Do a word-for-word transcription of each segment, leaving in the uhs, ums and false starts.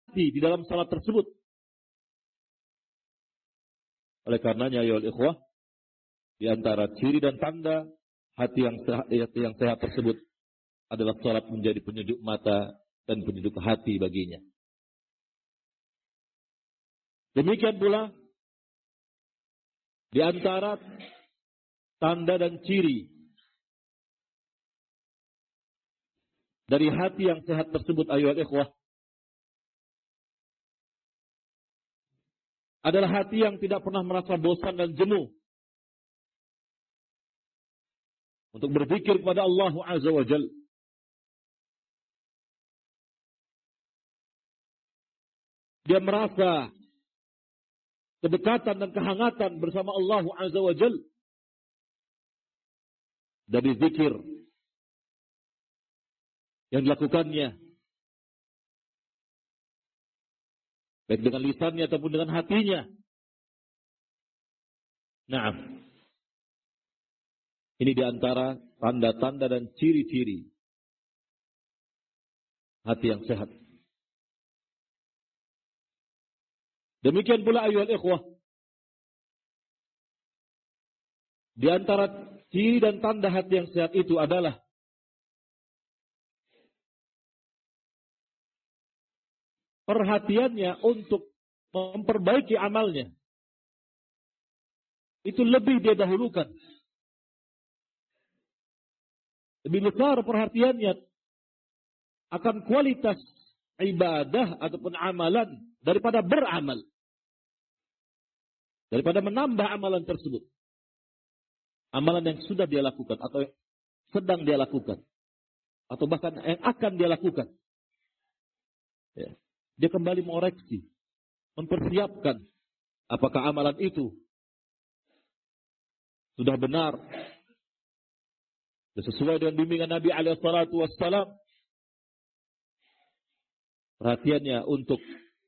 hati di dalam salat tersebut. Oleh karenanya ya ikhwah, di antara ciri dan tanda hati yang sehat, yang sehat tersebut adalah salat menjadi penyejuk mata dan penyejuk hati baginya. Demikian pula di antara tanda dan ciri dari hati yang sehat tersebut ayuhal ikhwah adalah hati yang tidak pernah merasa bosan dan jenuh untuk berzikir kepada Allah Azza wa Jalla. Dia merasa kedekatan dan kehangatan bersama Allah Azza wa Jalla dari zikir yang dilakukannya, baik dengan lisannya ataupun dengan hatinya. Naam. Ini diantara tanda-tanda dan ciri-ciri hati yang sehat. Demikian pula ayuhal ikhwah, di antara ciri dan tanda hati yang sehat itu adalah perhatiannya untuk memperbaiki amalnya. Itu lebih dia dahulukan. Lebih besar perhatiannya akan kualitas ibadah ataupun amalan daripada beramal. Daripada menambah amalan tersebut. Amalan yang sudah dia lakukan atau sedang dia lakukan. Atau bahkan yang akan dia lakukan. Ya. Dia kembali mengoreksi, mempersiapkan apakah amalan itu sudah benar dan sesuai dengan bimbingan Nabi alaihi salatu wassalam. Perhatiannya untuk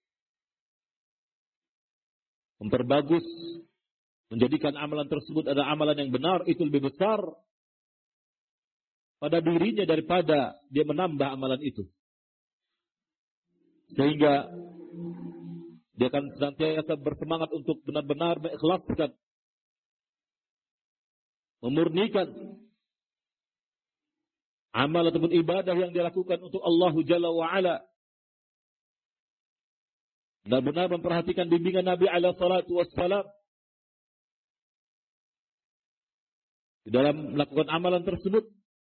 memperbagus, menjadikan amalan tersebut adalah amalan yang benar, itu lebih besar pada dirinya daripada dia menambah amalan itu. Sehingga dia akan senantiasa bersemangat untuk benar-benar mengikhlaskan, memurnikan amal ataupun ibadah yang dia lakukan untuk Allah Jalla wa'ala. Benar-benar memperhatikan bimbingan Nabi alaihi salatu wassalam di dalam melakukan amalan tersebut.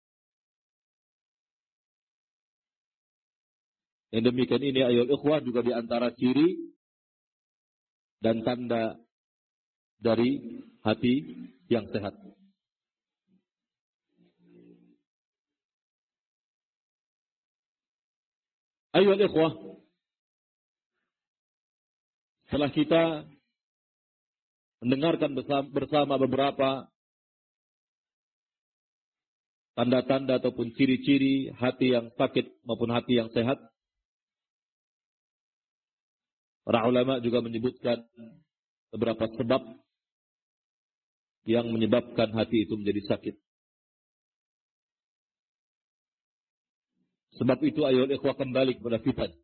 Yang demikian ini ayol ikhwah juga di antara ciri dan tanda dari hati yang sehat. Ayol ikhwah, setelah kita mendengarkan bersama beberapa tanda-tanda ataupun ciri-ciri hati yang sakit maupun hati yang sehat, para ulama juga menyebutkan beberapa sebab yang menyebabkan hati itu menjadi sakit. Sebab itu ayol ikhwah kembali kepada fitan.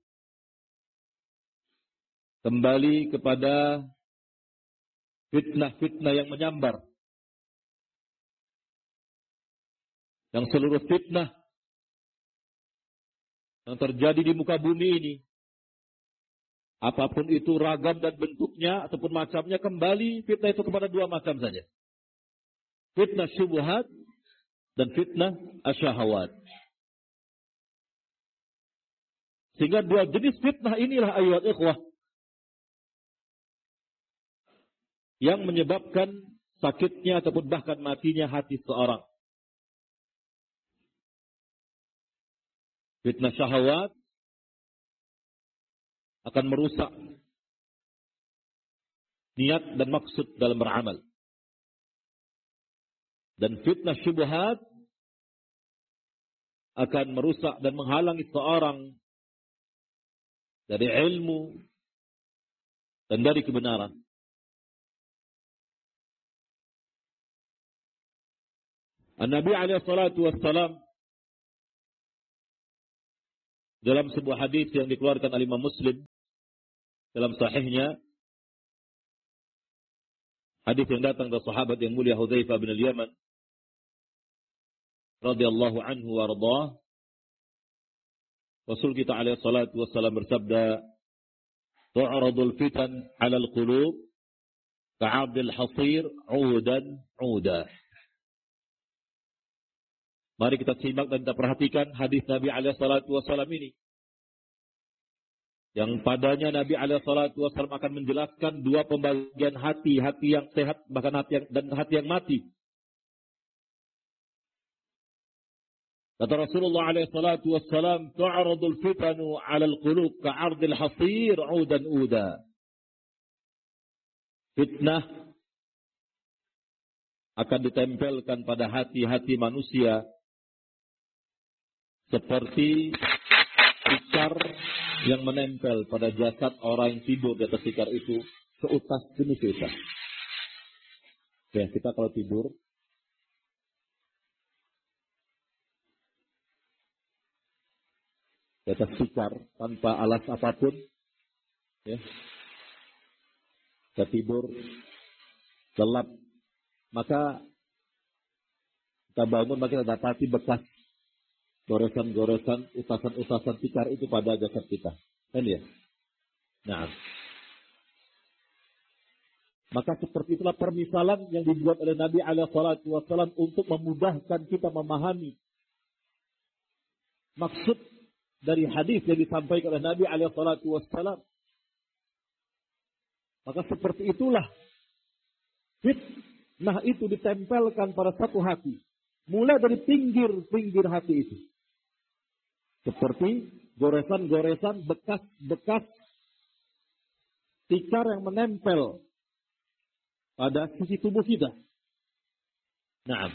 Kembali kepada fitnah-fitnah yang menyambar. Yang seluruh fitnah yang terjadi di muka bumi ini, apapun itu ragam dan bentuknya ataupun macamnya, kembali fitnah itu kepada dua macam saja. Fitnah syubhat dan fitnah asyahawat. Sehingga dua jenis fitnah inilah ayat ikhwah yang menyebabkan sakitnya ataupun bahkan matinya hati seorang. Fitnah syahwat akan merusak niat dan maksud dalam beramal. Dan fitnah syubhat akan merusak dan menghalangi seorang dari ilmu dan dari kebenaran. An-Nabi alaihi salatu wassalam dalam sebuah hadis yang dikeluarkan oleh Imam Muslim dalam sahihnya hadis yang datang dari sahabat yang mulia Hudzaifah bin al-Yaman radhiyallahu anhu wa radhah, Rasul kita alaihi salatu wassalam bersabda, "Tu'radul fitan 'alal qulub ka'abdil hasir 'udan 'uda." Mari kita simak dan kita perhatikan hadis Nabi alaihi salatu wassalam ini, yang padanya Nabi alaihi salatu wassalam akan menjelaskan dua pembagian hati, hati yang sehat bahkan hati yang, dan hati yang mati. Kata Rasulullah alaihi salatu wassalam, "Tu'radul fitanu 'alal qulub ka'ardil hasir 'udan 'uda." Fitnah akan ditempelkan pada hati-hati manusia seperti tikar yang menempel pada jasad orang yang tidur di atas tikar itu seutas demi seutas. Ya, kita kalau tidur di atas tikar tanpa alas apapun, ya, kita tidur gelap, maka kita bangun, maka kita dapati bekas goresan-goresan, utasan-utasan tikar itu pada jasad kita. Kan ya? Nah, maka seperti itulah permisalan yang dibuat oleh Nabi alaihi salatu wasallam untuk memudahkan kita memahami maksud dari hadis yang disampaikan oleh Nabi alaihi salatu wasallam. Maka seperti itulah fitnah itu ditempelkan pada satu hati, mulai dari pinggir-pinggir hati itu. Seperti goresan-goresan, bekas-bekas tikar yang menempel pada sisi tubuh kita. Naam.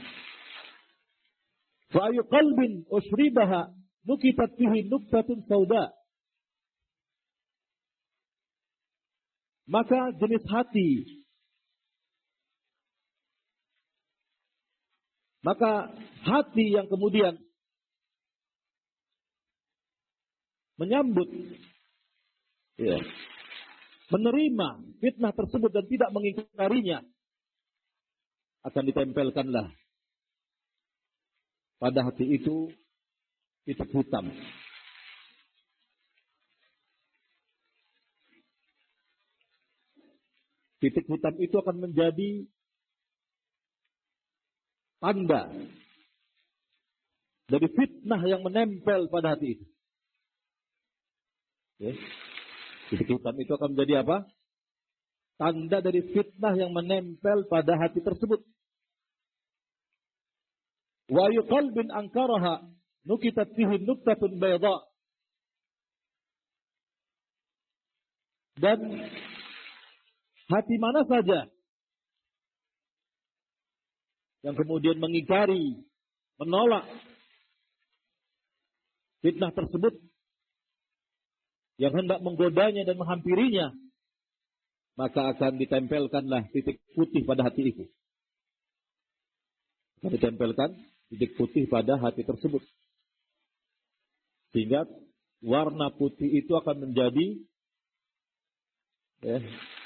Fa ayu qalbin ushribaha nukitat fihi nuktatun sauda. Maka jenis hati, maka hati yang kemudian menyambut, ya, menerima fitnah tersebut dan tidak mengingkarinya, akan ditempelkanlah pada hati itu titik hitam. Titik hitam itu akan menjadi tanda dari fitnah yang menempel pada hati itu. Ya. Titik hitam itu akan menjadi apa? Tanda dari fitnah yang menempel pada hati tersebut. Wa yuqalbin ankaraha nukitat fihi nuktatun bayda. Dan hati mana saja yang kemudian mengingkari, menolak fitnah tersebut, yang hendak menggodanya dan menghampirinya, maka akan ditempelkanlah titik putih pada hati itu. Akan ditempelkan titik putih pada hati tersebut. Sehingga warna putih itu akan menjadi, ya,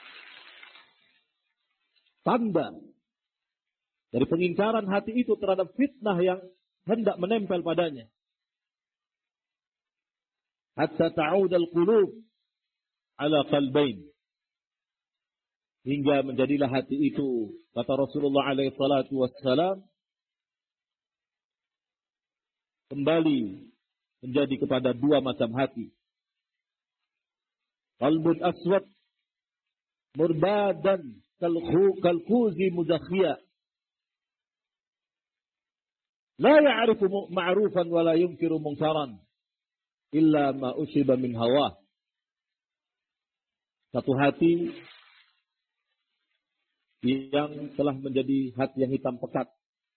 tanda dari pengingkaran hati itu terhadap fitnah yang hendak menempel padanya. Hatta ta'ud al-qulub ala qalbain. Hingga menjadilah hati itu, kata Rasulullah alaihi salatu wassalam, kembali menjadi kepada dua macam hati. Qalbun aswad murbadan kalkuzi mudakhiyah. La ya'rifu ma'rufan wa la yunkiru munkaran illa ma ushiba min hawa. Satu hati yang telah menjadi hati yang hitam pekat,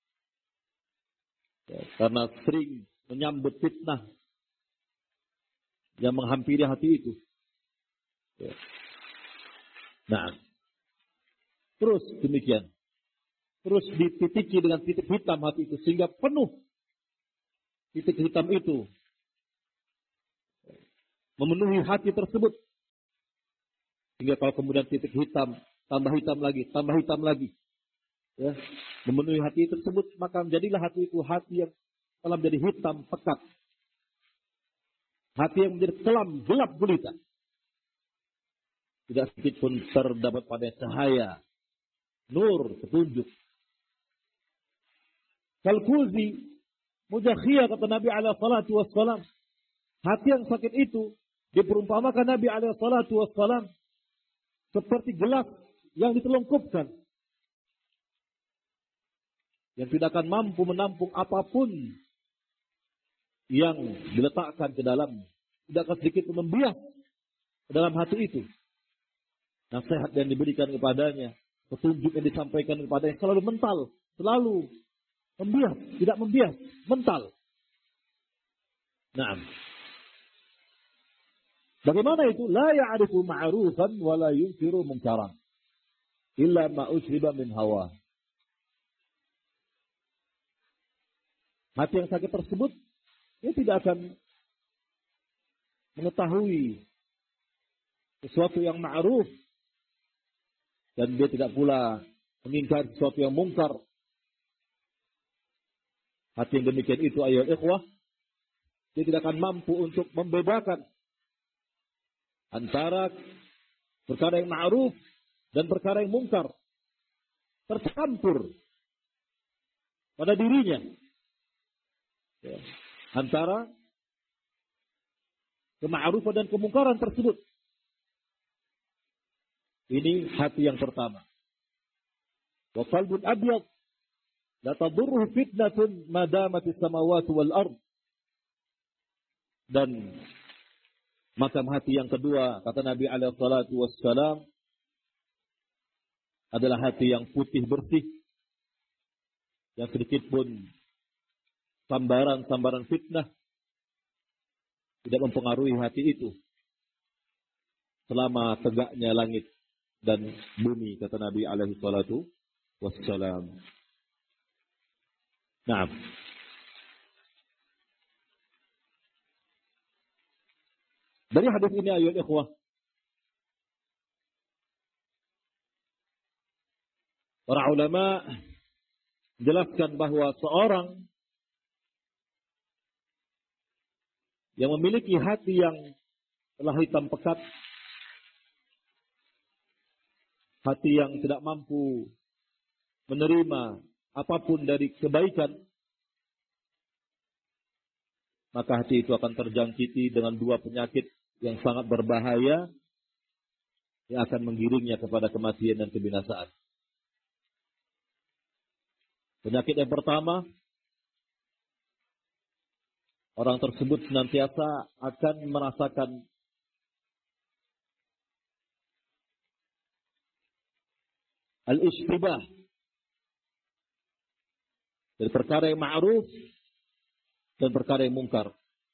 ya, karena sering menyambut fitnah yang menghampiri hati itu. Ya. Nah, terus demikian, terus dititiki dengan titik hitam hati itu sehingga penuh titik hitam itu memenuhi hati tersebut. Hingga kalau kemudian titik hitam, tambah hitam lagi, tambah hitam lagi. Ya, memenuhi hati tersebut, maka jadilah hati itu hati yang telah menjadi hitam pekat. Hati yang menjadi kelam, gelap gulita. Tidak sedikit pun terdapat pada cahaya, nur, petunjuk. Kalkuzi, mujakhiyah kata Nabi alaihi salatu wassalam. Hati yang sakit itu diperumpamakan Nabi alaihi salatu wassalam seperti gelas yang ditelungkupkan, yang tidak akan mampu menampung apapun yang diletakkan ke dalam. Tidak akan sedikit pun membias ke dalam hati itu. Nasihat yang diberikan kepadanya, petunjuk yang disampaikan kepadanya selalu mental, selalu membias, tidak membias, mental. Nah, bagaimana itu? La ya'rifu ma'rufan wa la yunkiru munkaran illa ma usriba min hawa. Hati yang sakit tersebut, dia tidak akan mengetahui sesuatu yang ma'ruf, dan dia tidak pula mengingkari sesuatu yang mungkar. Hati yang demikian itu, ayyuhal ikhwah, dia tidak akan mampu untuk membedakan antara perkara yang ma'ruf dan perkara yang mungkar. Tercampur pada dirinya. Ya. Antara kema'rufan dan kemungkaran tersebut. Ini hati yang pertama. Wa qalbun abyad la tadurruhu fitnatun ma damatis samawati wal ard. Dan macam hati yang kedua, kata Nabi alaihi salatu wassalam, adalah hati yang putih bersih, yang sedikit pun sambaran-sambaran fitnah tidak mempengaruhi hati itu selama tegaknya langit dan bumi, kata Nabi alaihi salatu wassalam. Nah, dari hadis ini ayyuhal ikhwah, para ulama menjelaskan bahwa seorang yang memiliki hati yang telah hitam pekat, hati yang tidak mampu menerima apapun dari kebaikan, maka hati itu akan terjangkiti dengan dua penyakit yang sangat berbahaya yang akan menggiringnya kepada kematian dan kebinasaan. Penyakit yang pertama, orang tersebut senantiasa akan merasakan al-ishtibah dari perkara yang ma'ruf dan perkara yang mungkar.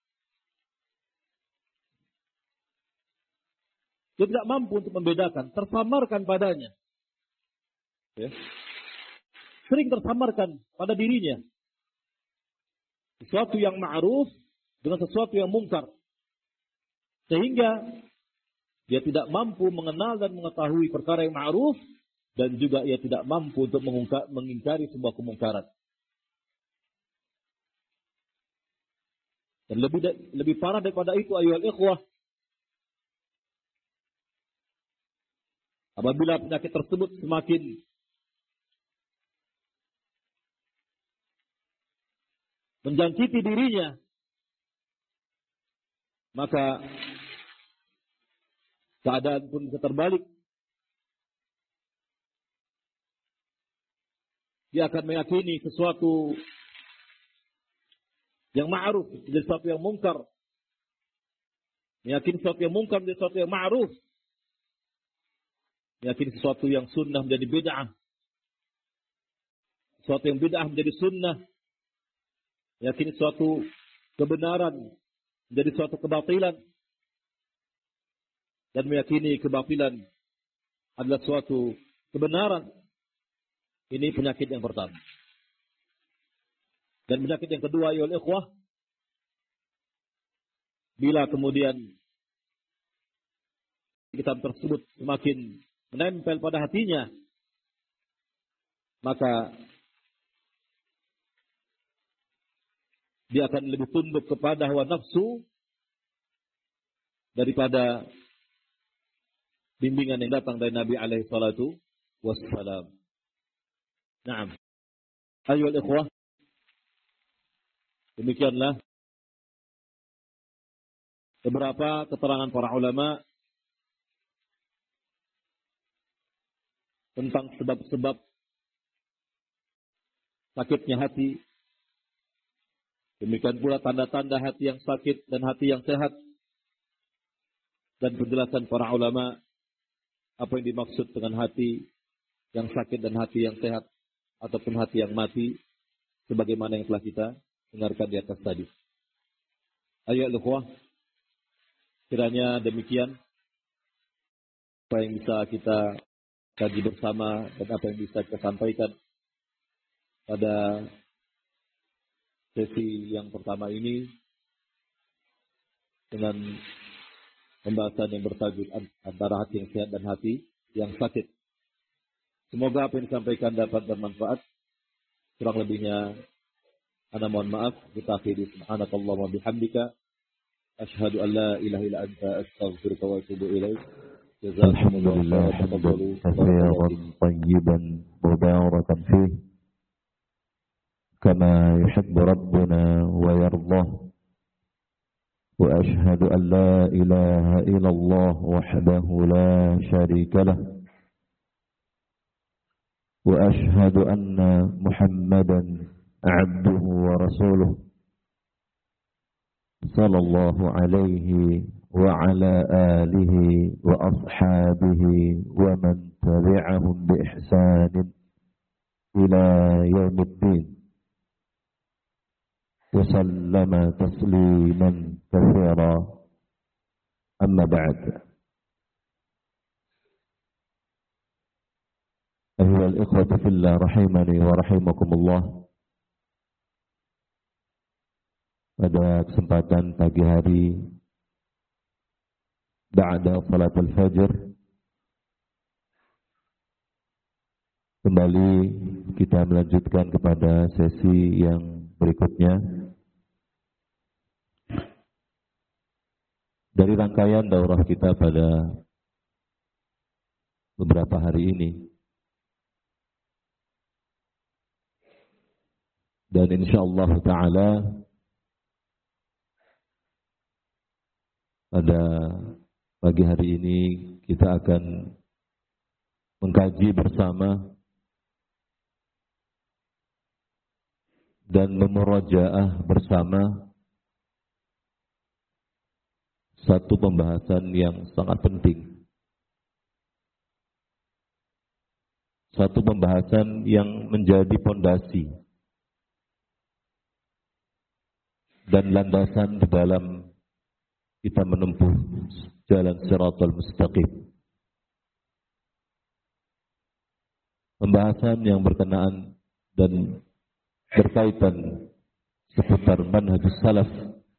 Dia tidak mampu untuk membedakan, tersamarkan padanya. Ya. Sering tersamarkan pada dirinya sesuatu yang ma'ruf dengan sesuatu yang mungkar. Sehingga dia tidak mampu mengenal dan mengetahui perkara yang ma'ruf, dan juga ia tidak mampu untuk mengingkari sebuah kemungkaran. Dan lebih lebih parah daripada itu ayyuhal ikhwah, apabila penyakit tersebut semakin menjangkiti dirinya, maka keadaan pun bisa terbalik. Dia akan meyakini sesuatu yang ma'ruf menjadi sesuatu yang mungkar. Meyakini sesuatu yang mungkar menjadi sesuatu yang ma'ruf. Meyakini sesuatu yang sunnah menjadi bid'ah. Sesuatu yang bid'ah menjadi sunnah. Meyakini suatu kebenaran menjadi suatu kebatilan. Dan meyakini kebatilan adalah suatu kebenaran. Ini penyakit yang pertama. Dan penyakit yang kedua, ya ikhwah, bila kemudian kitab tersebut semakin menempel pada hatinya, maka dia akan lebih tunduk kepada hawa nafsu daripada bimbingan yang datang dari Nabi alaihi salatu wassalam. Naam. Ayyuhal ikhwah, demikianlah beberapa keterangan para ulama tentang sebab-sebab sakitnya hati. Demikian pula tanda-tanda hati yang sakit dan hati yang sehat. Dan penjelasan para ulama apa yang dimaksud dengan hati yang sakit dan hati yang sehat ataupun hati yang mati, sebagaimana yang telah kita dengarkan di atas tadi. Ayo ikhwah, kiranya demikian apa yang bisa kita kaji bersama dan apa yang bisa kita sampaikan pada sesi yang pertama ini dengan pembahasan yang bertajuk antara hati yang sehat dan hati yang sakit. Semoga apa yang disampaikan dapat bermanfaat. Kurang lebihnya ana mohon maaf. Kita akhiri subhanakallahumma bihamdika asyhadu an la ilaha illa anta astaghfiruka wa atubu ilaik. Alhamdulillah hamdan katsiran tayyiban mubarakan fih kama yuhibbu rabbuna wa yardah. Wa ashhadu an la ilaha illallah wahdahu la syarika lah. Wa ashhadu anna Muhammadan abduhu wa rasuluh sallallahu alaihi wa ala alihi wa ashabihi wa man tabi'ahum bi ihsanin ila yaumiddin. وسلم تسليما كثيرا أما بعد أيها الإخوة في الله رحمني ورحمكم الله. Pada kesempatan pagi hari ba'da salat al-fajr, kembali kita melanjutkan kepada sesi yang berikutnya dari rangkaian daurah kita pada beberapa hari ini, dan insyaallah ta'ala pada pagi hari ini kita akan mengkaji bersama dan memurajaah bersama satu pembahasan yang sangat penting. Satu pembahasan yang menjadi pondasi dan landasan di dalam kita menempuh jalan Shiratal Mustaqim. Pembahasan yang berkenaan dan berkaitan seputar manhajus salaf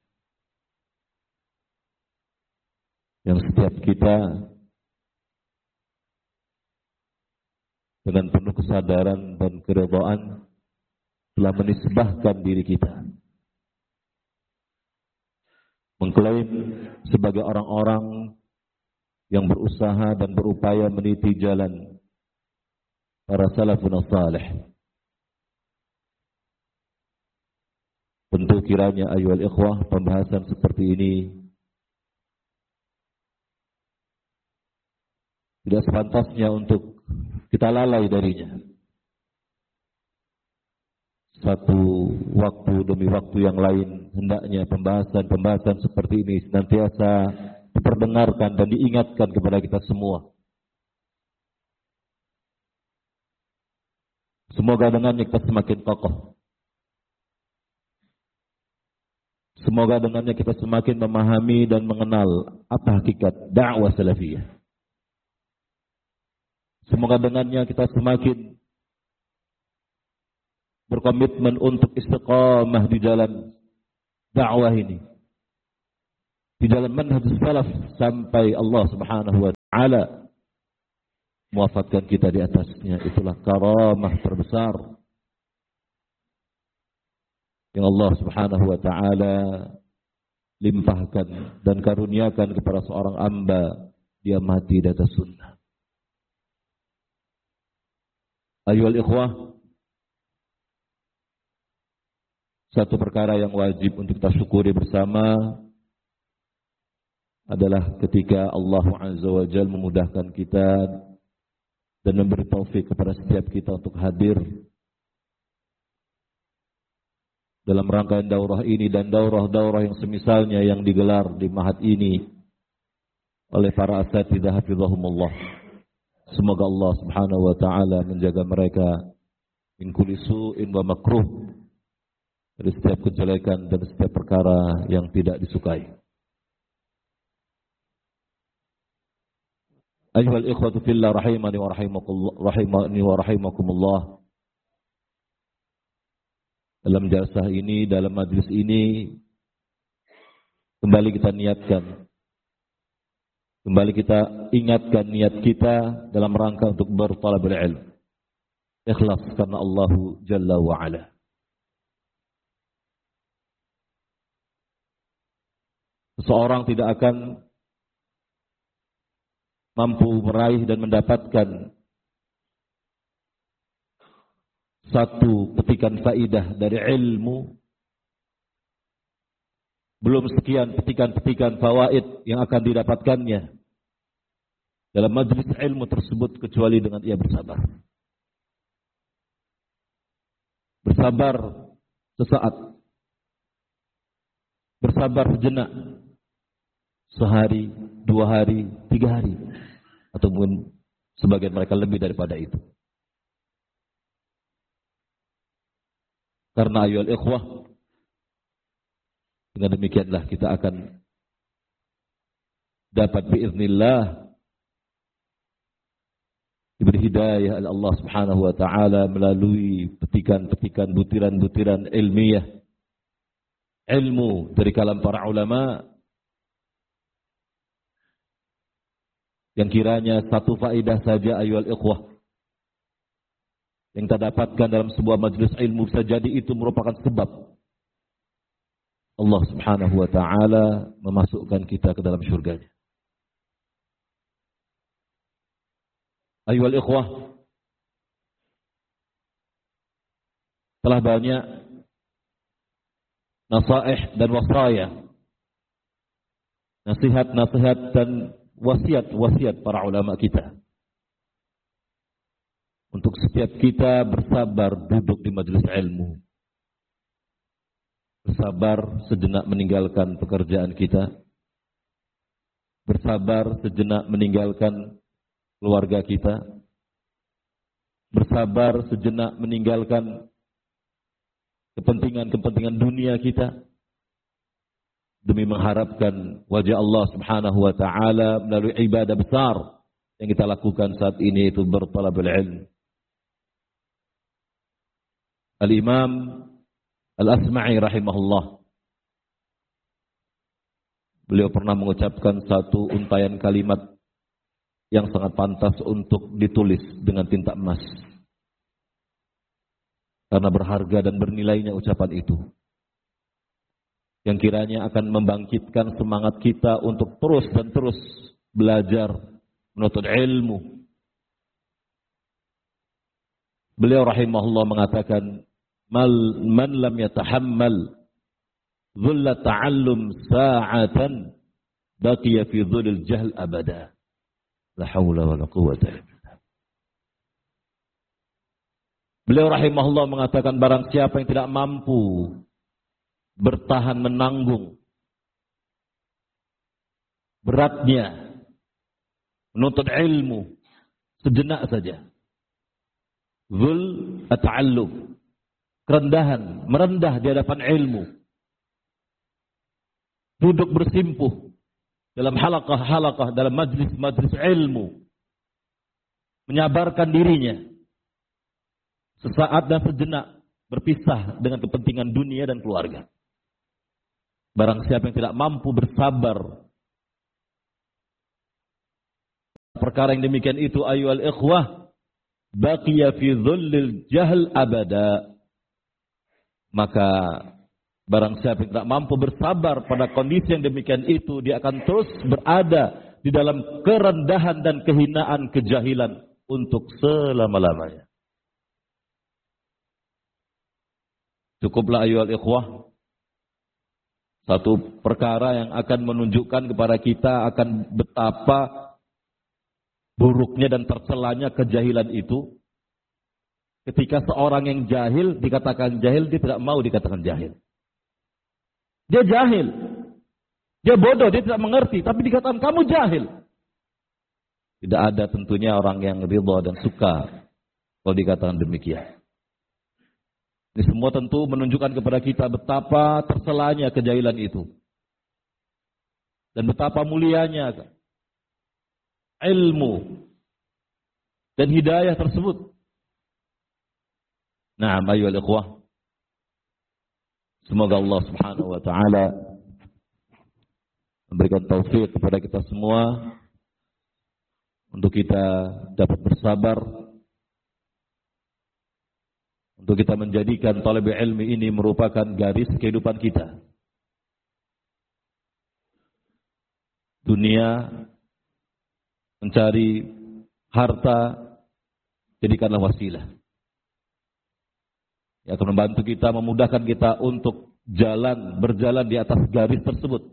yang setiap kita dengan penuh kesadaran dan keridhaan telah menisbahkan diri kita, mengklaim sebagai orang-orang yang berusaha dan berupaya meniti jalan para salafun salih. Tentu kiranya ayyuhal ikhwah, pembahasan seperti ini tidak sepantasnya untuk kita lalai darinya. Satu waktu demi waktu yang lain, hendaknya pembahasan-pembahasan seperti ini senantiasa diperdengarkan dan diingatkan kepada kita semua. Semoga dengannya kita semakin kokoh. Semoga dengannya kita semakin memahami dan mengenal apa hakikat dakwah salafiyah. Semoga dengannya kita semakin berkomitmen untuk istiqamah di jalan dakwah ini, di jalan manhaj salaf sampai Allah Subhanahu wa ala, mewafatkan kita di atasnya. Itulah karamah terbesar yang Allah Subhanahu wa taala limpahkan dan karuniakan kepada seorang hamba, dia mati di atas sunnah. Ayyuhal ikhwah, satu perkara yang wajib untuk kita syukuri bersama adalah ketika Allah Azza wa Jalla memudahkan kita dan memberi taufik kepada setiap kita untuk hadir dalam rangkaian daurah ini dan daurah-daurah yang semisalnya yang digelar di Mahat ini oleh para asatidzah hafizahumullah. Semoga Allah Subhanahu wa taala menjaga mereka min kulli su'in wa makruh, dari setiap kejelekan dan setiap perkara yang tidak disukai. Ayyuhal ikhwatu fillah rahimani wa rahimakumullah, rahimani wa rahimakumullah. Dalam jalsah ini, dalam majlis ini, kembali kita niatkan, kembali kita ingatkan niat kita dalam rangka untuk bertalabul ilm. Ikhlas karena Allah Jalla wa Ala. Seseorang tidak akan mampu meraih dan mendapatkan satu petikan faidah dari ilmu, belum sekian petikan-petikan fawaid yang akan didapatkannya dalam majlis ilmu tersebut, kecuali dengan ia bersabar. Bersabar sesaat, bersabar sejenak, sehari, dua hari, tiga hari, ataupun sebagian mereka lebih daripada itu. Karena ayyuhal ikhwah, dengan demikianlah kita akan dapat biiznillah diberi hidayah oleh Allah Subhanahu wa taala melalui petikan-petikan, butiran-butiran ilmiah, ilmu dari kalam para ulama, yang kiranya satu faedah saja ayyuhal ikhwah yang kita dapatkan dalam sebuah majelis ilmu, bisa jadi itu merupakan sebab Allah Subhanahu wa taala memasukkan kita ke dalam syurganya. Ayyuhal ikhwah, telah banyak nasaih dan wasaya, nasihat-nasihat dan wasiat-wasiat para ulama kita untuk setiap kita bersabar duduk di majelis ilmu, bersabar sejenak meninggalkan pekerjaan kita, bersabar sejenak meninggalkan keluarga kita, bersabar sejenak meninggalkan kepentingan-kepentingan dunia kita, demi mengharapkan wajah Allah Subhanahu wa taala melalui ibadah besar yang kita lakukan saat ini, itu bertalabul ilm. Al-Imam Al-Asma'i rahimahullah, beliau pernah mengucapkan satu untaian kalimat yang sangat pantas untuk ditulis dengan tinta emas, karena berharga dan bernilainya ucapan itu, yang kiranya akan membangkitkan semangat kita untuk terus dan terus belajar menuntut ilmu. Beliau rahimahullah mengatakan, Mal, man lam yatahammal dhulla ta'allum sa'atan baqiya fi dhulil jahl abada. La hawla wa la quwwata illa billah. Beliau rahimahullah mengatakan, barang siapa yang tidak mampu bertahan menanggung beratnya menuntut ilmu sejenak saja, dhul at-ta'allum, kerendahan, merendah di hadapan ilmu, duduk bersimpuh dalam halaqah-halaqah, dalam majlis-majlis ilmu, menyabarkan dirinya sesaat dan sejenak, berpisah dengan kepentingan dunia dan keluarga. Barang siapa yang tidak mampu bersabar perkara yang demikian itu ayyuhal ikhwah baqiya fi dhullil jahl abada. Maka barang siapa yang tidak mampu bersabar pada kondisi yang demikian itu, dia akan terus berada di dalam kerendahan dan kehinaan kejahilan untuk selama-lamanya. Cukuplah ayyuhal ikhwah, satu perkara yang akan menunjukkan kepada kita akan betapa buruknya dan tercelanya kejahilan itu. Ketika seorang yang jahil dikatakan jahil, dia tidak mau dikatakan jahil. Dia jahil. Dia bodoh, dia tidak mengerti, tapi dikatakan kamu jahil. Tidak ada tentunya orang yang ridha dan suka kalau dikatakan demikian. Ini semua tentu menunjukkan kepada kita betapa tercelanya kejahilan itu. Dan betapa mulianya ilmu dan hidayah tersebut. Na'am ayyuhal ikhwah. Semoga Allah Subhanahu wa taala memberikan taufik kepada kita semua untuk kita dapat bersabar, untuk kita menjadikan talab ilmi ini merupakan garis kehidupan kita. Dunia, mencari harta, jadikanlah wasilah. Yang akan membantu kita, memudahkan kita untuk jalan, berjalan di atas garis tersebut.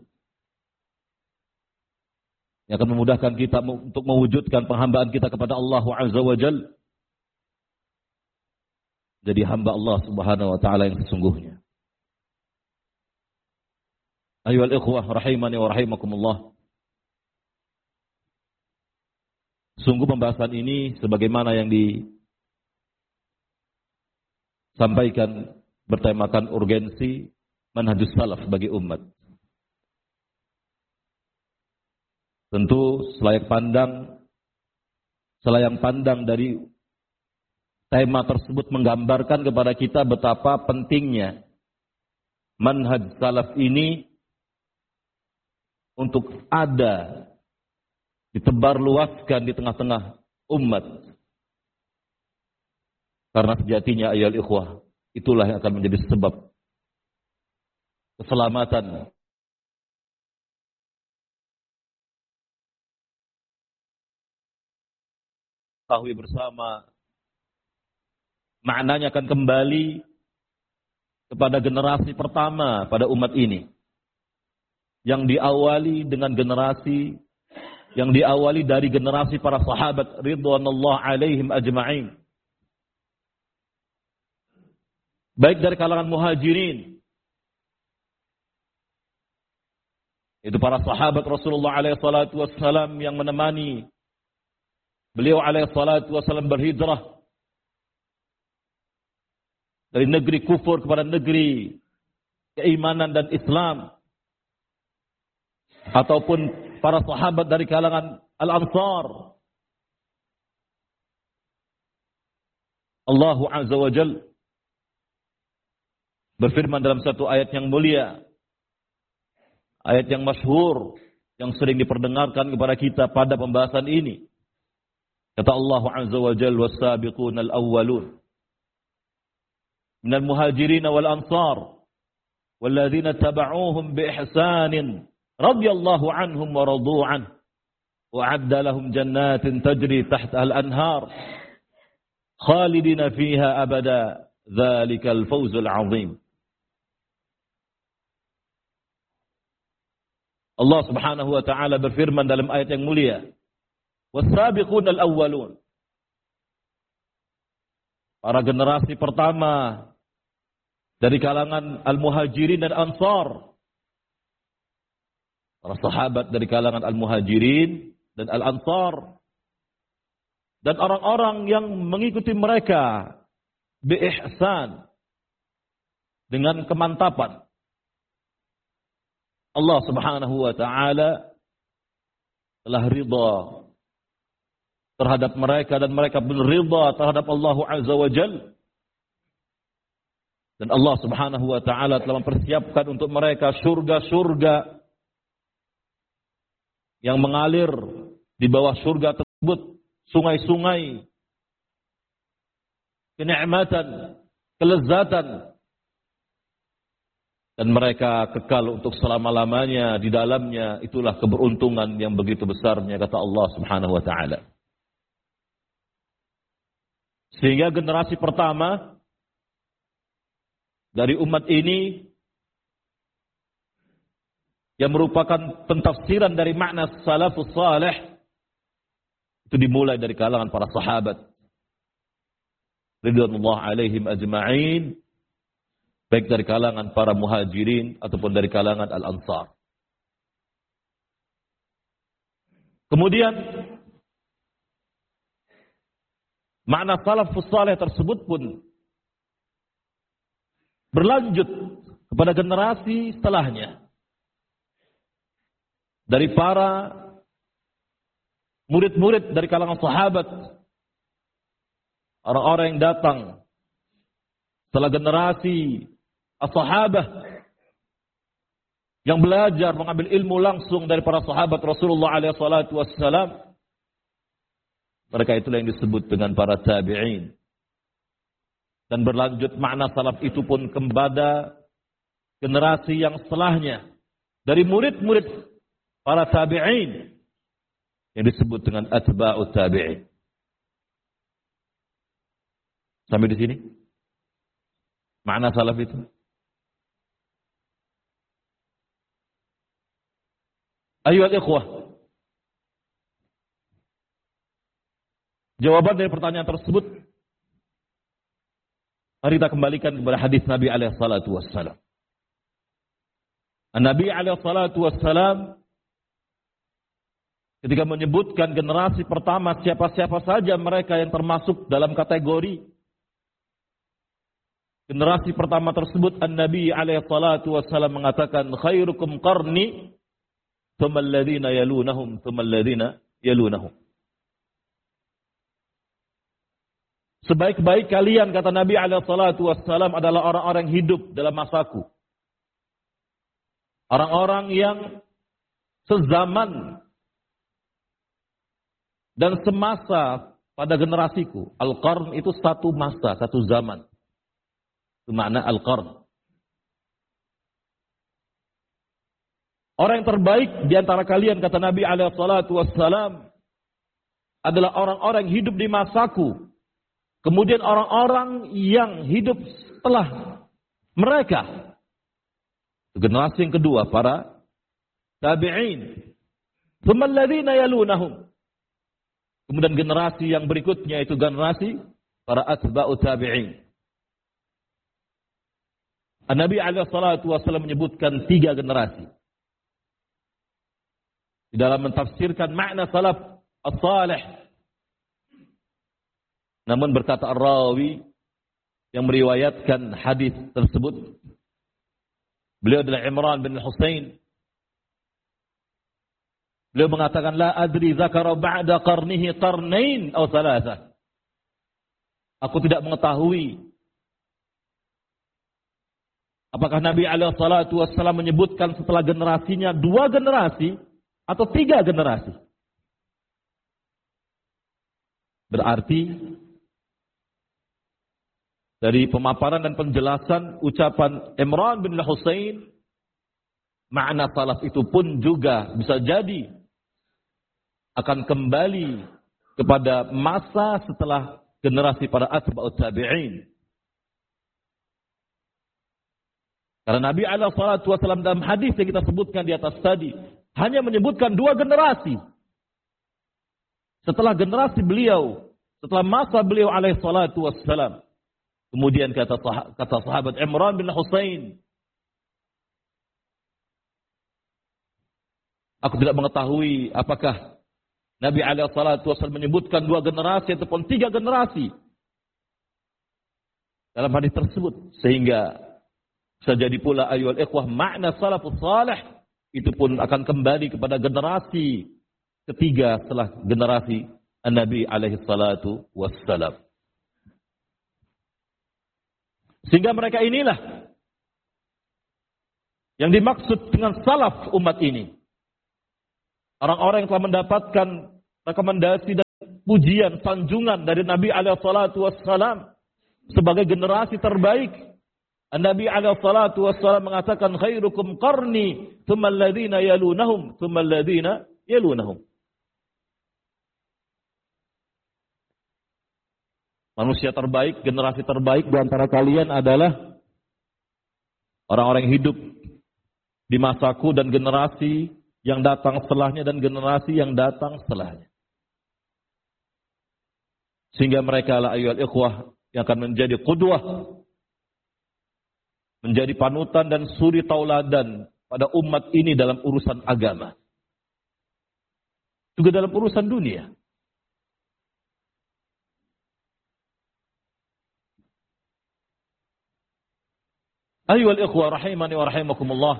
Yang akan memudahkan kita untuk mewujudkan penghambaan kita kepada Allah Azza wa Jalla. Jadi hamba Allah Subhanahu wa taala yang sesungguhnya. Ayyuhal ikhwah rahimani wa rahimakumullah. Sungguh pembahasan ini sebagaimana yang disampaikan bertemakan urgensi manhajus salaf bagi umat. Tentu selayak pandang selayang pandang dari tema tersebut menggambarkan kepada kita betapa pentingnya manhaj salaf ini untuk ada ditebarluaskan di tengah-tengah umat. Karena sejatinya ayyuhal ikhwah, itulah yang akan menjadi sebab keselamatan tahu bersama. Maknanya akan kembali kepada generasi pertama pada umat ini. Yang diawali dengan generasi, yang diawali dari generasi para sahabat ridwanullah alaihim ajma'in. Baik dari kalangan muhajirin. Itu para sahabat Rasulullah alaihi salatu wassalam yang menemani beliau alaihi salatu wassalam berhijrah dari negeri kufur kepada negeri keimanan dan Islam. Ataupun para sahabat dari kalangan Al-Ansar. Allah Azza wa Jalla berfirman dalam satu ayat yang mulia. Ayat yang masyhur, yang sering diperdengarkan kepada kita pada pembahasan ini. Kata Allah Azza wa Jalla, was-sabiquna al-awwalun minal muhajirin wal ansar walladzina taba'uuhum bi ihsanin radhiyallahu anhum wa radu an wa 'adda lahum jannatin tajri tahtaha al-anhar khalidina fiha abada dzalikal fawzul 'azim. Allah Subhanahu wa taala berfirman dalam ayat yang mulia, was-sabiqunal awwalun, para generasi pertama dari kalangan al-muhajirin dan ansar. Para sahabat dari kalangan al-muhajirin dan al-ansar. Dan orang-orang yang mengikuti mereka bi-ihsan, dengan kemantapan. Allah Subhanahu wa taala telah ridha terhadap mereka dan mereka pun ridha terhadap Allah Azza wa Jalla. Dan Allah Subhanahu wa taala telah mempersiapkan untuk mereka surga-surga yang mengalir di bawah surga tersebut sungai-sungai kenikmatan, kelezatan, dan mereka kekal untuk selama-lamanya di dalamnya. Itulah keberuntungan yang begitu besarnya, kata Allah Subhanahu wa taala. Sehingga generasi pertama dari umat ini yang merupakan pentafsiran dari makna salafus salih itu dimulai dari kalangan para sahabat ridwanullah alaihim ajma'in, baik dari kalangan para muhajirin ataupun dari kalangan al-ansar. Kemudian makna salafus salih tersebut pun berlanjut kepada generasi setelahnya. Dari para murid-murid dari kalangan sahabat, orang-orang yang datang setelah generasi as-sahabah yang belajar mengambil ilmu langsung dari para sahabat Rasulullah alaihi salatu wassalam. Mereka itulah yang disebut dengan para tabi'in. Dan berlanjut makna salaf itu pun kepada generasi yang setelahnya dari murid-murid para tabi'in yang disebut dengan atba'ut tabi'in. Sampai di sini makna salaf itu. Ayyuhal ikhwah, jawaban dari pertanyaan tersebut mari kita kembalikan kepada hadis Nabi alaihi salatu wassalam. Nabi alaihi salatu wassalam ketika menyebutkan generasi pertama, siapa-siapa saja mereka yang termasuk dalam kategori generasi pertama tersebut, An-Nabi alaihi salatu wassalam mengatakan, khairukum qarni, thumma alladhina yalunahum, thumma alladhina yalunahum. Sebaik-baik kalian, kata Nabi alaihi salatu wassalam, adalah orang-orang yang hidup dalam masaku. Orang-orang yang sezaman dan semasa pada generasiku. Al-qarn itu satu masa, satu zaman. Itu makna al-qarn. Orang yang terbaik di antara kalian, kata Nabi alaihi salatu wassalam, adalah orang-orang yang hidup di masaku. Kemudian orang-orang yang hidup setelah mereka. Generasi yang kedua, para tabi'in. Tsumma alladhina yalunahum. Kemudian generasi yang berikutnya itu generasi para atba'u tabi'in. An-Nabi alaihi salatu wasallam menyebutkan tiga generasi. Di dalam mentafsirkan makna salaf as-salih. Namun berkata ar-rawi yang meriwayatkan hadis tersebut, beliau adalah Imran bin Husain. Beliau mengatakan, la adri zakara ba'da qarnihi qarnain atau thalatha. Aku tidak mengetahui apakah Nabi alaihi salatu wassalam menyebutkan setelah generasinya dua generasi atau tiga generasi. Berarti dari pemaparan dan penjelasan ucapan Imran bin Husain, makna salaf itu pun juga bisa jadi akan kembali kepada masa setelah generasi para atba'ut tabi'in. Karena Nabi alaihi salatu wasallam dalam hadis yang kita sebutkan di atas tadi hanya menyebutkan dua generasi. Setelah generasi beliau, setelah masa beliau alaihi salatu wassalam. Kemudian kata kata sahabat Imran bin Husain, aku tidak mengetahui apakah Nabi alaihi salatu wasallam menyebutkan dua generasi ataupun tiga generasi dalam hadis tersebut, sehingga bisa jadi pula ayyuhal ikhwah makna salafus salih itu pun akan kembali kepada generasi ketiga setelah generasi Nabi alaihi salatu wassalam. Sehingga mereka inilah yang dimaksud dengan salaf umat ini. Orang-orang yang telah mendapatkan rekomendasi dan pujian, sanjungan dari Nabi alaihi salatu wassalam sebagai generasi terbaik. Nabi alaihi salatu wassalam mengatakan khairukum qarni, tsumma alladziina yalunahum, tsumma alladziina yalunahum. Manusia terbaik, generasi terbaik di antara kalian adalah orang-orang yang hidup di masaku dan generasi yang datang setelahnya dan generasi yang datang setelahnya. Sehingga mereka lah ayyuhal ikhwah yang akan menjadi qudwah, menjadi panutan dan suri tauladan pada umat ini dalam urusan agama. Juga dalam urusan dunia. Ayyuhal ikhwah rahimani wa rahimakumullah.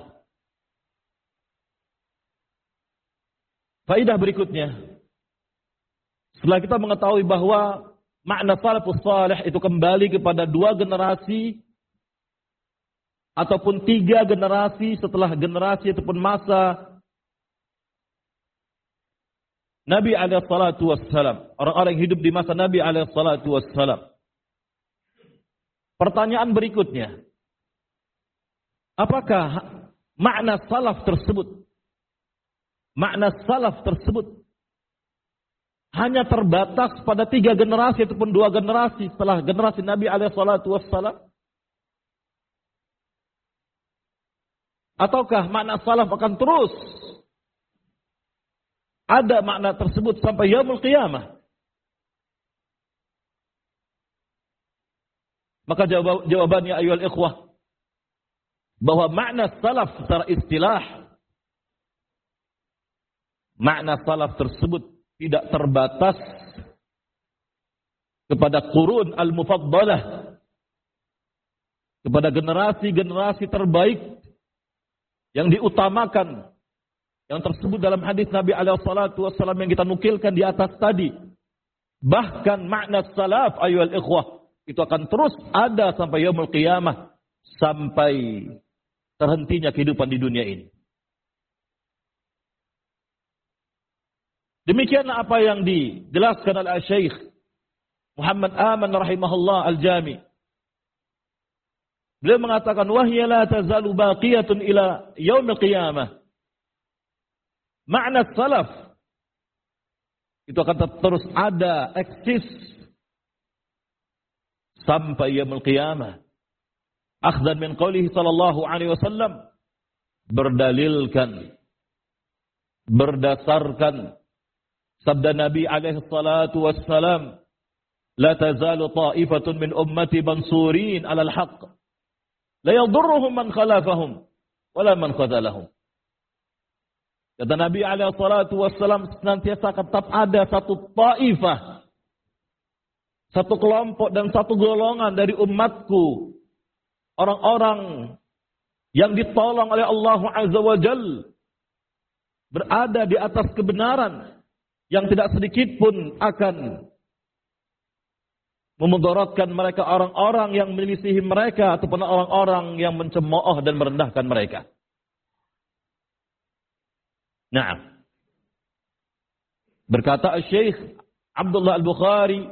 Faidah berikutnya, setelah kita mengetahui bahwa makna salafus salih itu kembali kepada dua generasi ataupun tiga generasi setelah generasi ataupun masa Nabi alaihi salatu wassalam, orang-orang yang hidup di masa Nabi alaihi salatu wassalam. Pertanyaan berikutnya, apakah makna salaf tersebut, makna salaf tersebut hanya terbatas pada tiga generasi ataupun dua generasi setelah generasi Nabi alaihi salatu wassalam? Ataukah makna salaf akan terus ada makna tersebut sampai yaumul qiyamah? Maka jawab, jawabannya ayyuhal ikhwah, bahwa makna salaf secara istilah, makna salaf tersebut tidak terbatas kepada qurun al-mufaddalah, kepada generasi-generasi terbaik yang diutamakan, yang tersebut dalam hadis Nabi alaihi salatu wassalam yang kita nukilkan di atas tadi. Bahkan makna salaf ayyuhal ikhwah itu akan terus ada sampai yaumul qiyamah, sampai terhentinya kehidupan di dunia ini. Demikianlah apa yang dijelaskan oleh Syekh Muhammad Aman rahimahullah al-Jami. Beliau mengatakan wahya la tazalu baqiyatun ila yaumil qiyamah. Makna salaf itu akan terus ada, eksis sampai yaumil qiyamah. Akhdan min qawlihi sallallahu alaihi wasallam, berdalilkan, berdasarkan sabda Nabi alaihi salatu wassalam, la tazalu ta'ifatun min ummati mansurin alal haqq, la yadurruhum man khalafahum, wala man khazalahum. Kata Nabi alaihi salatu wassalam, senantiasa tetap ada satu ta'ifah, satu kelompok dan satu golongan dari umatku, orang-orang yang ditolong oleh Allah Azza wa Jal, berada di atas kebenaran, yang tidak sedikit pun akan memudaratkan mereka, orang-orang yang menyelisihi mereka ataupun orang-orang yang mencemooh dan merendahkan mereka. Nah, berkata Syekh Abdullah Al-Bukhari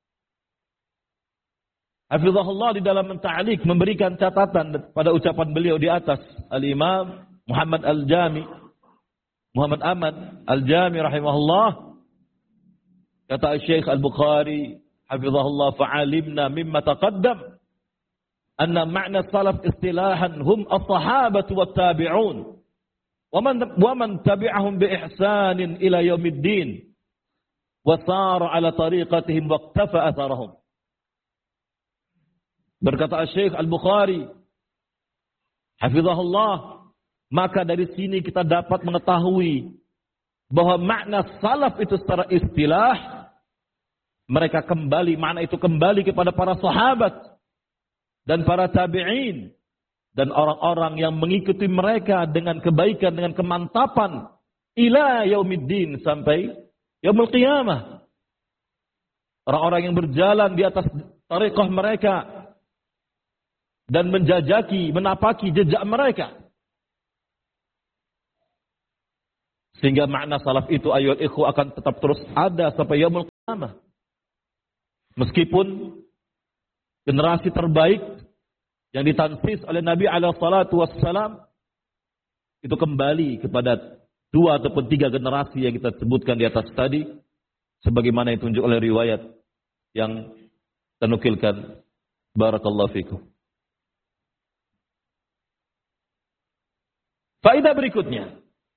hafizahullah di dalam menta'liq, memberikan catatan pada ucapan beliau di atas, Al-Imam Muhammad Al-Jami, Muhammad Aman Al-Jami rahimahullah, kata Syekh Al-Bukhari hafizahullah, fa'alimna mimma taqaddam anna ma'na salaf istilahan hum as-sahabatu wat-tabi'un wa man wa man tabi'ahum bi ihsanin ila yaumiddin wa sara ala tariqatihim wa iqtafa atharahum. Berkata Syekh Al-Bukhari hafizahullah, maka dari sini kita dapat mengetahui bahwa makna salaf itu secara istilah, mereka kembali, makna itu kembali kepada para sahabat dan para tabi'in dan orang-orang yang mengikuti mereka dengan kebaikan, dengan kemantapan ila yaumiddin, sampai yaumul qiyamah. Orang-orang yang berjalan di atas tariqah mereka dan menjajaki, menapaki jejak mereka. Sehingga makna salaf itu ayyuhal ikhwah akan tetap terus ada sampai yaumul sama. Meskipun generasi terbaik yang ditansis oleh Nabi alaihi salatu wassalam itu kembali kepada dua ataupun tiga generasi yang kita sebutkan di atas tadi, sebagaimana ditunjuk oleh riwayat yang tenukilkan. Barakallahu fikum. Faedah berikutnya.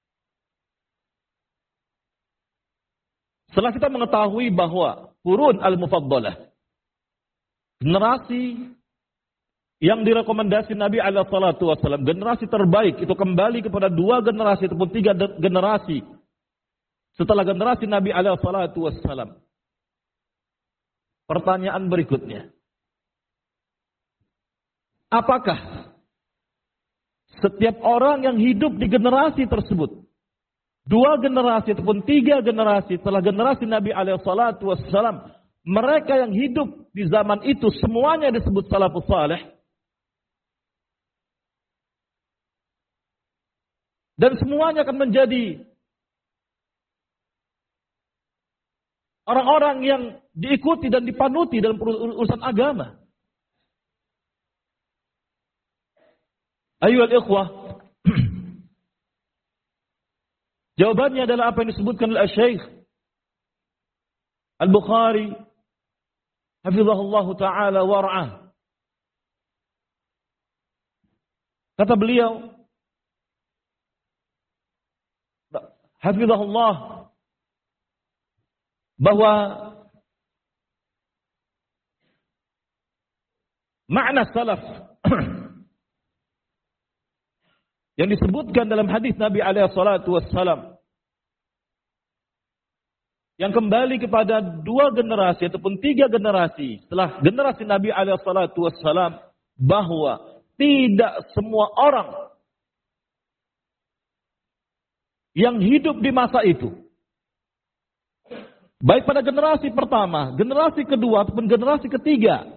Setelah kita mengetahui bahwa qurun al-mufaddalah, generasi yang direkomendasi Nabi alaihi salatu wasallam, generasi terbaik itu kembali kepada dua generasi ataupun tiga generasi setelah generasi Nabi alaihi salatu wasallam. Pertanyaan berikutnya. Apakah setiap orang yang hidup di generasi tersebut, dua generasi ataupun tiga generasi setelah generasi Nabi alaihi salatu wassalam, mereka yang hidup di zaman itu semuanya disebut salafus saleh? Dan semuanya akan menjadi orang-orang yang diikuti dan dipanuti dalam urusan agama? Ayyuhal ikhwah, jawabannya adalah apa yang disebutkan oleh Syekh Al-Bukhari hafizahullah taala war'ah. Kata beliau hafizahullah bahwa makna salaf yang disebutkan dalam hadis Nabi alaihi salatu wassalam yang kembali kepada dua generasi ataupun tiga generasi setelah generasi Nabi alaihi salatu wassalam, bahwa tidak semua orang yang hidup di masa itu, baik pada generasi pertama, generasi kedua ataupun generasi ketiga,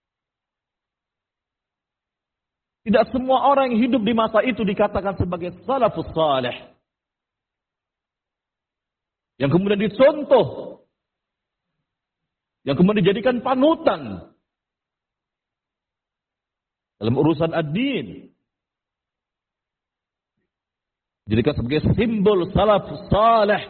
tidak semua orang yang hidup di masa itu dikatakan sebagai salafus saleh, yang kemudian dicontoh, yang kemudian dijadikan panutan dalam urusan ad-din, dijadikan sebagai simbol salafus saleh.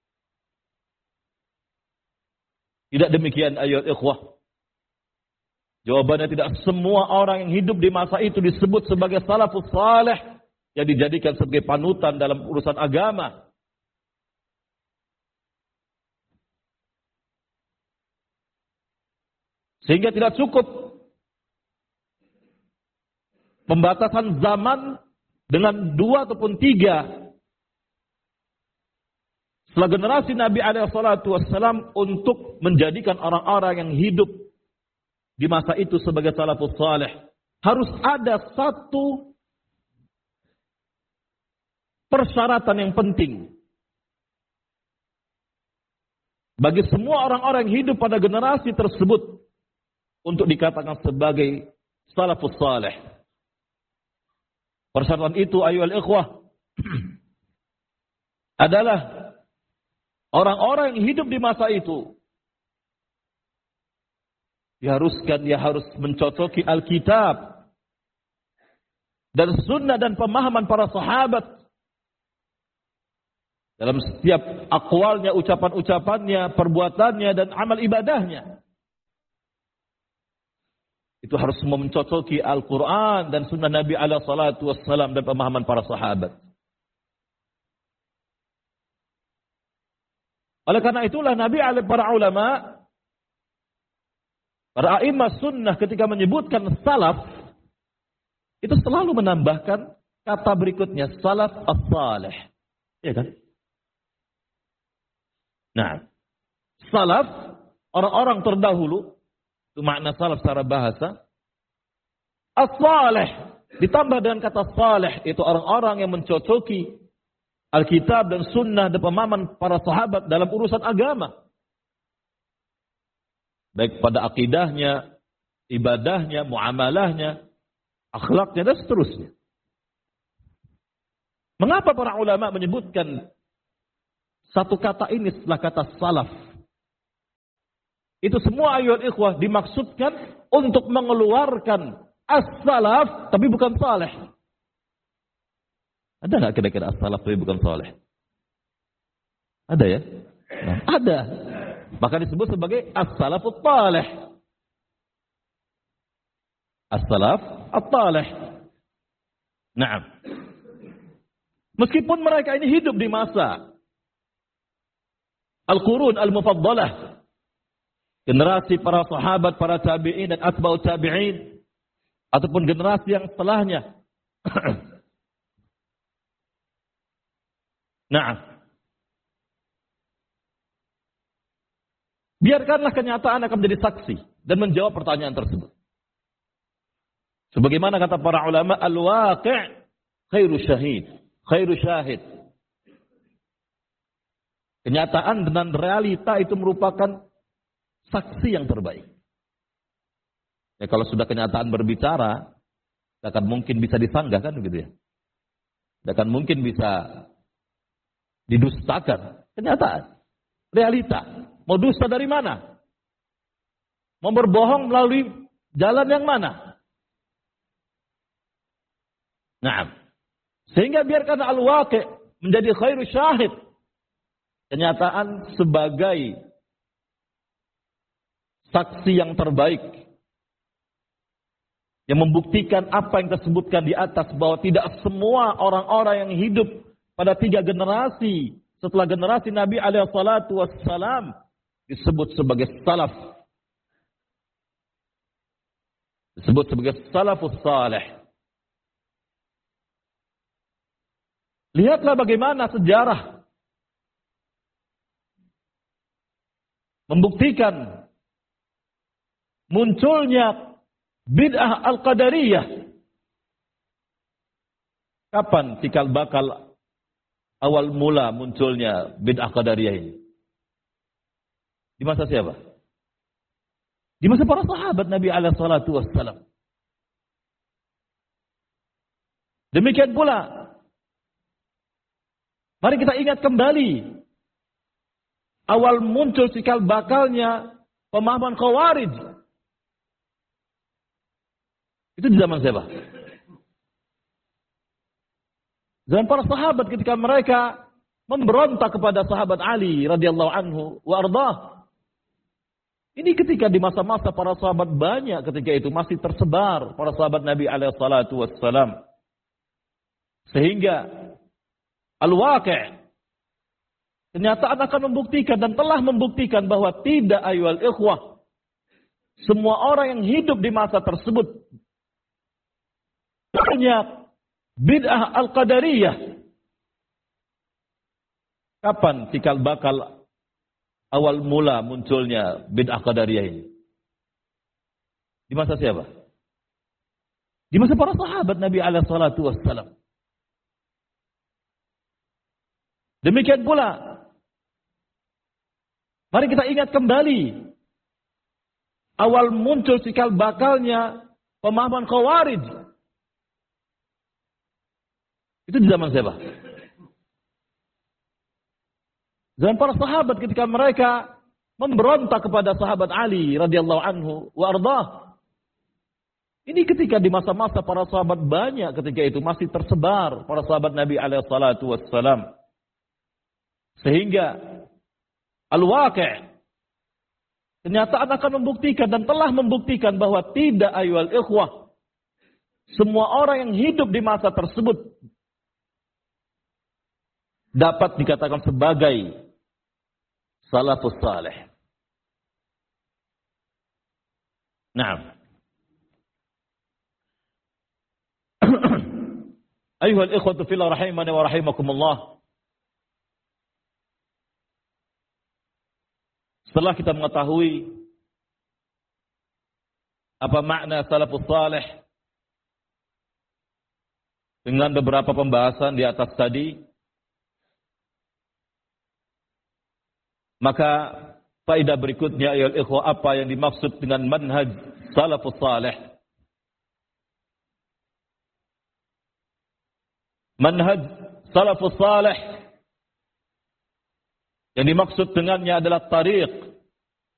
Tidak demikian ayat ikhwah. Jawabannya tidak semua orang yang hidup di masa itu disebut sebagai salafus saleh yang dijadikan sebagai panutan dalam urusan agama. Sehingga tidak cukup pembatasan zaman dengan dua ataupun tiga setelah generasi Nabi alaihi salatu wassalam untuk menjadikan orang-orang yang hidup di masa itu sebagai salafus saleh. Harus ada satu persyaratan yang penting bagi semua orang-orang yang hidup pada generasi tersebut untuk dikatakan sebagai salafus saleh. Persyaratan itu ayyuhal ikhwah adalah orang-orang yang hidup di masa itu diharuskan dia harus mencocoki Alkitab dan sunnah dan pemahaman para sahabat dalam setiap aqwalnya, ucapan-ucapannya, perbuatannya dan amal ibadahnya. Itu harus semua mencocoki Al-Quran dan sunnah Nabi alaihi salatu wassalam dan pemahaman para sahabat. Oleh karena itulah Nabi alaihi para ulama, para a'imah sunnah ketika menyebutkan salaf, itu selalu menambahkan kata berikutnya, salaf as-salih. Ya kan? Nah, salaf, orang-orang terdahulu, itu makna salaf secara bahasa. As-salih, ditambah dengan kata salih, itu orang-orang yang mencocoki Alkitab dan sunnah dan pemahaman para sahabat dalam urusan agama. Baik pada akidahnya, ibadahnya, muamalahnya, akhlaknya, dan seterusnya. Mengapa para ulama menyebutkan satu kata ini setelah kata salaf? Itu semua ayat ikhwah dimaksudkan untuk mengeluarkan as-salaf tapi bukan saleh. Ada nggak kira-kira as-salaf tapi bukan saleh? Ada ya? Nah, ada. Maka disebut sebagai as-salafut talih. As-salaf at-talih. Naam. Meskipun mereka ini hidup di masa Al-Qurun Al-Mufaddalah, generasi para sahabat, para tabi'in dan atba'ut tabi'in, ataupun generasi yang setelahnya. Nah, biarkanlah kenyataan akan menjadi saksi dan menjawab pertanyaan tersebut. Sebagaimana kata para ulama, al-waqi' khairu syahid, khairu syahid. Kenyataan dan realita itu merupakan saksi yang terbaik. Ya, kalau sudah kenyataan berbicara, tidak akan mungkin bisa disanggah kan begitu ya. Tidak akan mungkin bisa didustakan. Kenyataan, realita. Mau dusta dari mana? Mau berbohong melalui jalan yang mana? Nah, sehingga biarkan al-waqi' menjadi khairu syahid. Kenyataan sebagai saksi yang terbaik yang membuktikan apa yang tersebutkan di atas, bahwa tidak semua orang-orang yang hidup pada tiga generasi setelah generasi Nabi alaihi salatu wassalam disebut sebagai salaf, disebut sebagai salafus salih. Lihatlah bagaimana sejarah membuktikan munculnya bid'ah al-qadariyah. Kapan cikal bakal awal mula munculnya bid'ah qadariyah ini? Di masa siapa? Di masa para sahabat Nabi alaihi salatu wassalam. Demikian pula, mari kita ingat kembali awal muncul cikal bakalnya pemahaman Khawarij. Itu di zaman siapa? Zaman para sahabat ketika mereka memberontak kepada sahabat Ali radhiyallahu anhu wa ardhah. Ini ketika di masa-masa para sahabat banyak ketika itu masih tersebar para sahabat Nabi alaihi salatu wassalam. Sehingga al-waqi', kenyataan akan membuktikan dan telah membuktikan bahwa tidak ayyuhal ikhwah, semua orang yang hidup di masa tersebut banyak bid'ah al-qadariyah. Kapan cikal bakal awal mula munculnya bid'ah qadariyah ini? Di masa siapa? Di masa para sahabat Nabi alaihi salatu wassalam. Demikian pula, mari kita ingat kembali awal muncul cikal bakalnya pemahaman Khawarij. Itu di zaman siapa? Zaman para sahabat ketika mereka memberontak kepada sahabat Ali radhiyallahu anhu wa ardhah. Ini ketika di masa-masa para sahabat banyak ketika itu masih tersebar para sahabat Nabi alaihi salatu wassalam. Sehingga al-waqi', kenyataan akan membuktikan dan telah membuktikan bahwa tidak ayyuhal ikhwah, semua orang yang hidup di masa tersebut dapat dikatakan sebagai salafus salih. Naam. Ayyuhal ikhwatu fillah rahimani wa rahimakumullah. Setelah kita mengetahui apa makna salafus salih dengan beberapa pembahasan di atas tadi, maka faedah berikutnya ya ikhwah, apa yang dimaksud dengan manhaj salafus salih. Manhaj salafus salih yang dimaksud dengannya adalah tariq